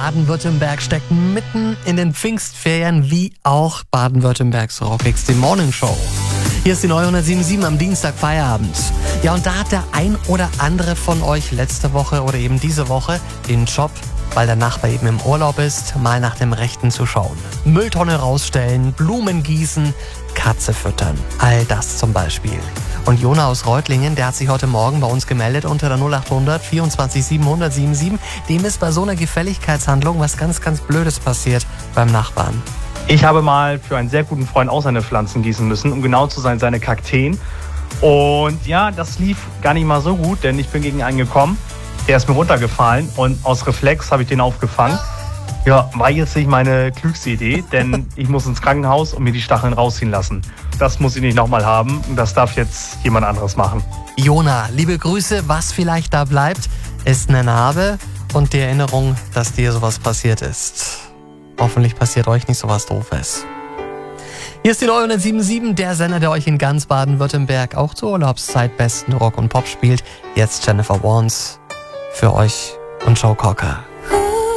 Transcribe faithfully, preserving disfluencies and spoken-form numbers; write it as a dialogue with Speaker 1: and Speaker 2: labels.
Speaker 1: Baden-Württemberg steckt mitten in den Pfingstferien, wie auch Baden-Württembergs rockigste Morning Show. Hier ist die neue hundertsieben Komma sieben am Dienstag Feierabend. Ja, und da hat der ein oder andere von euch letzte Woche oder eben diese Woche den Job, weil der Nachbar eben im Urlaub ist, mal nach dem Rechten zu schauen. Mülltonne rausstellen, Blumen gießen, Katze füttern. All das zum Beispiel. Und Jona aus Reutlingen, der hat sich heute Morgen bei uns gemeldet unter der null acht hundert vierundzwanzig siebenhundert siebenundsiebzig. Dem ist bei so einer Gefälligkeitshandlung was ganz, ganz Blödes passiert beim Nachbarn.
Speaker 2: Ich habe mal für einen sehr guten Freund auch seine Pflanzen gießen müssen, um genau zu sein, seine Kakteen. Und ja, das lief gar nicht mal so gut, denn ich bin gegen einen gekommen. Der ist mir runtergefallen und aus Reflex habe ich den aufgefangen. Ja, war jetzt nicht meine klügste Idee, denn ich muss ins Krankenhaus und mir die Stacheln rausziehen lassen. Das muss ich nicht nochmal haben und das darf jetzt jemand anderes machen.
Speaker 1: Jona, liebe Grüße. Was vielleicht da bleibt, ist eine Narbe und die Erinnerung, dass dir sowas passiert ist. Hoffentlich passiert euch nicht sowas Doofes. Hier ist die neue hundertsieben Komma sieben, der Sender, der euch in ganz Baden-Württemberg auch zur Urlaubszeit besten Rock und Pop spielt. Jetzt Jennifer Warnes für euch und Joe Cocker.